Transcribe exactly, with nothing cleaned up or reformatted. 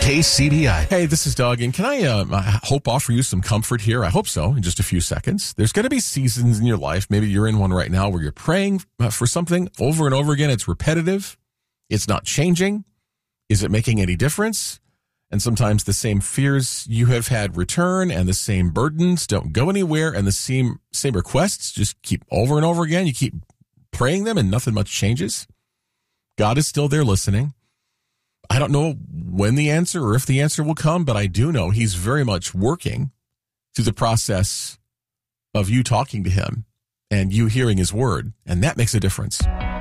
K C B I. Hey, this is Doug, and can I, uh, I hope offer you some comfort here? I hope so, in just a few seconds. There's going to be seasons in your life, maybe you're in one right now, where you're praying for something over and over again. It's repetitive. It's not changing. Is it making any difference? And sometimes the same fears you have had return, and the same burdens don't go anywhere, and the same same requests just keep over and over again. You keep praying them, and nothing much changes. God is still there listening. I don't know when the answer or if the answer will come, but I do know he's very much working through the process of you talking to him and you hearing his word, and that makes a difference.